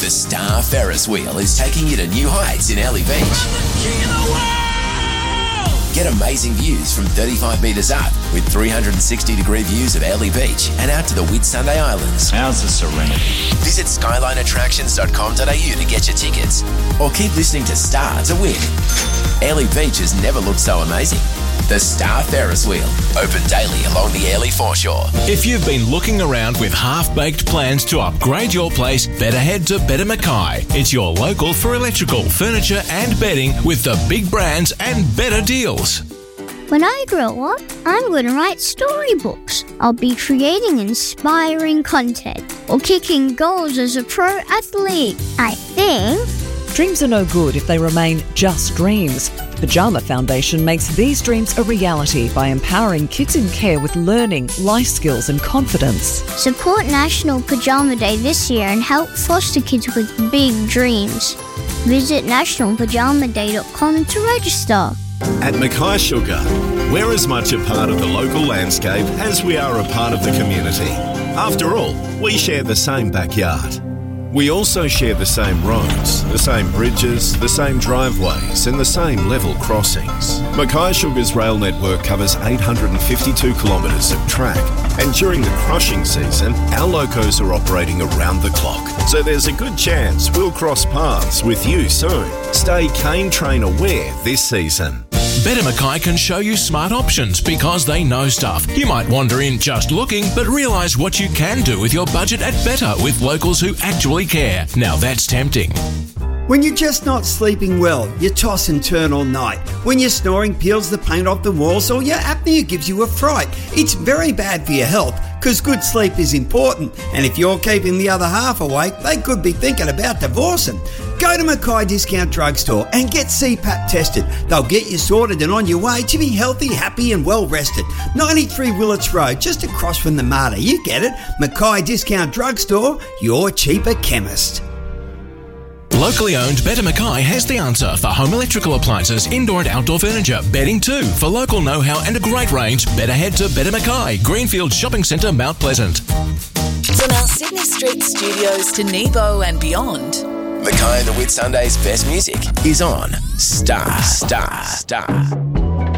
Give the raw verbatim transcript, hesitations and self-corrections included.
The Star Ferris Wheel is taking you to new heights in Airlie Beach. Get amazing views from thirty-five metres up with three hundred sixty degree views of Airlie Beach and out to the Whitsunday Islands. How's the serenity? Visit skyline attractions dot com dot a u to get your tickets or keep listening to Star to win. Airlie Beach has never looked so amazing. The Star Ferris Wheel, open daily along the Airlie foreshore. If you've been looking around with half-baked plans to upgrade your place, better head to Better Mackay. It's your local for electrical, furniture and bedding with the big brands and better deals. When I grow up, I'm going to write storybooks. I'll be creating inspiring content or kicking goals as a pro athlete. I think. Dreams are no good if they remain just dreams. Pyjama Foundation makes these dreams a reality by empowering kids in care with learning, life skills and confidence. Support National Pyjama Day this year and help foster kids with big dreams. Visit national pyjama day dot com to register. At Mackay Sugar, we're as much a part of the local landscape as we are a part of the community. After all, we share the same backyard. We also share the same roads, the same bridges, the same driveways and the same level crossings. Mackay Sugar's rail network covers eight hundred fifty-two kilometres of track, and during the crushing season, our locos are operating around the clock. So there's a good chance we'll cross paths with you soon. Stay Cane Train aware this season. Better Mackay can show you smart options because they know stuff. You might wander in just looking, but realise what you can do with your budget at Better with locals who actually care. Now that's tempting. When you're just not sleeping well, you toss and turn all night. When your snoring peels the paint off the walls or your apnea gives you a fright, it's very bad for your health because good sleep is important. And if you're keeping the other half awake, they could be thinking about divorcing. Go to Mackay Discount Drugstore and get C PAP tested. They'll get you sorted and on your way to be healthy, happy and well rested. ninety-three Willits Road, just across from the Mater. You get it. Mackay Discount Drugstore, your cheaper chemist. Locally owned Better Mackay has the answer for home electrical appliances, indoor and outdoor furniture, bedding too. For local know-how and a great range, better head to Better Mackay, Greenfield Shopping Centre, Mount Pleasant. From our Sydney Street studios to Nebo and beyond, Mackay and the Whitsundays' best music is on Star, Star, Star.